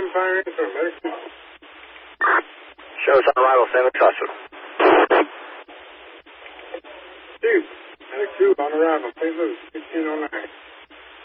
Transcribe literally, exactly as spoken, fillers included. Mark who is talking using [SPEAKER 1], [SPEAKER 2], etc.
[SPEAKER 1] Empire in for medic two.
[SPEAKER 2] Shows on arrival, Saint Louis Hospital.
[SPEAKER 1] Two, medic two on arrival, Saint Louis, fifteen oh nine.